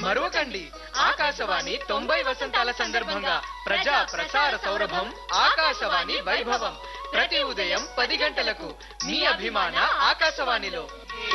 మరొకండి ఆకాశవాణి 90 వసంతాల సందర్భంగా ప్రజా ప్రసార సౌరభం ఆకాశవాణి వైభవం ప్రతి ఉదయం 10 గంటలకు మీ అభిమాన ఆకాశవాణిలో.